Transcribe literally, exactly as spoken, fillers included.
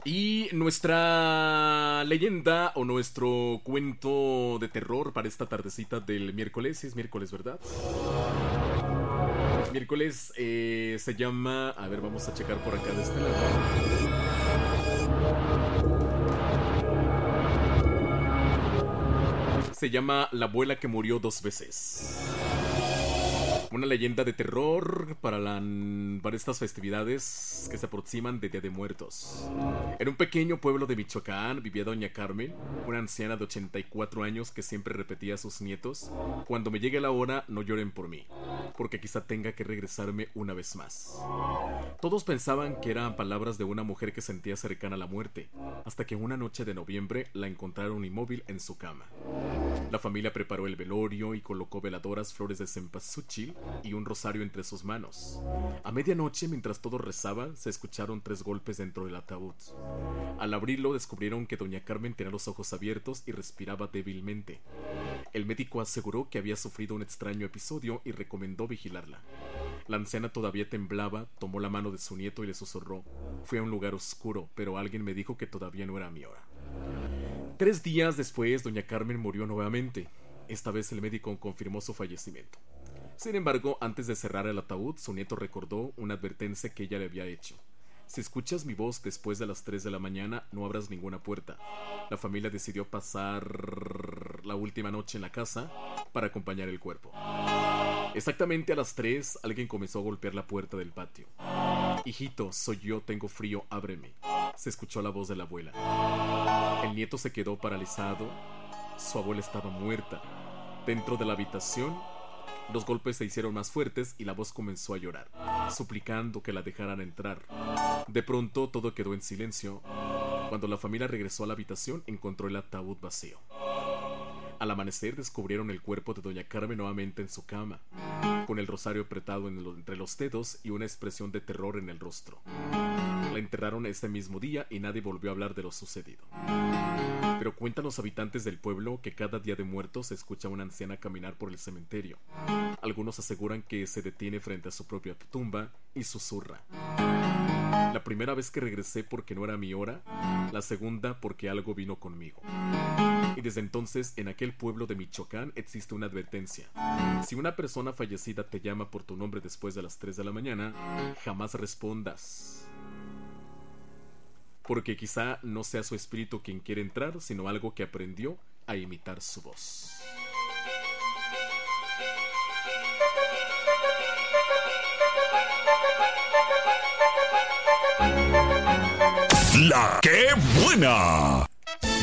Y nuestra leyenda o nuestro cuento de terror para esta tardecita del miércoles, sí es miércoles, ¿verdad? Miércoles eh, se llama... A ver, vamos a checar por acá de este lado. Se llama La abuela que murió dos veces. Una leyenda de terror para, la, para estas festividades que se aproximan de Día de Muertos. En un pequeño pueblo de Michoacán vivía doña Carmen, una anciana de ochenta y cuatro años que siempre repetía a sus nietos: cuando me llegue la hora, no lloren por mí, porque quizá tenga que regresarme una vez más. Todos pensaban que eran palabras de una mujer que sentía cercana a la muerte, hasta que una noche de noviembre la encontraron inmóvil en su cama. La familia preparó el velorio y colocó veladoras, flores de cempasúchil y un rosario entre sus manos. A medianoche, mientras todos rezaban, se escucharon tres golpes dentro del ataúd. Al abrirlo, descubrieron que doña Carmen tenía los ojos abiertos y respiraba débilmente. El médico aseguró que había sufrido un extraño episodio y recomendó vigilarla. La anciana todavía temblaba, tomó la mano de su nieto y le susurró: fui a un lugar oscuro, pero alguien me dijo que todavía no era mi hora. Tres días después, doña Carmen murió nuevamente. Esta vez el médico confirmó su fallecimiento. Sin embargo, antes de cerrar el ataúd, su nieto recordó una advertencia que ella le había hecho: si escuchas mi voz después de las tres de la mañana, no abras ninguna puerta. La familia decidió pasar la última noche en la casa para acompañar el cuerpo. Exactamente a las tres, alguien comenzó a golpear la puerta del patio. Hijito, soy yo, tengo frío, ábreme. Se escuchó la voz de la abuela. El nieto se quedó paralizado. Su abuela estaba muerta. Dentro de la habitación, los golpes se hicieron más fuertes y la voz comenzó a llorar, suplicando que la dejaran entrar. De pronto todo quedó en silencio. Cuando la familia regresó a la habitación, encontró el ataúd vacío. Al amanecer descubrieron el cuerpo de doña Carmen nuevamente en su cama, con el rosario apretado en lo, entre los dedos y una expresión de terror en el rostro. La enterraron ese mismo día y nadie volvió a hablar de lo sucedido. Pero cuentan los habitantes del pueblo que cada día de muertos se escucha a una anciana caminar por el cementerio. Algunos aseguran que se detiene frente a su propia tumba y susurra: la primera vez que regresé porque no era mi hora, la segunda porque algo vino conmigo. Y desde entonces, en aquel pueblo de Michoacán existe una advertencia: si una persona fallecida te llama por tu nombre después de las tres de la mañana, jamás respondas, porque quizá no sea su espíritu quien quiere entrar, sino algo que aprendió a imitar su voz. La ¡Qué buena!